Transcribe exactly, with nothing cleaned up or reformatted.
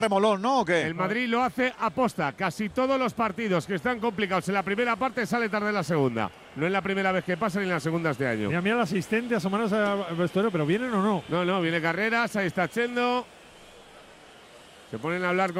remolón, ¿no? ¿O qué? El Madrid lo hace aposta. Casi todos los partidos que están complicados en la primera parte sale tarde en la segunda. No es la primera vez que pasa ni en la segunda este año. Mira, mira al asistente asomándose al vestuario, pero ¿vienen o no? No, no, viene Carreras, ahí está Chendo. Se ponen a hablar con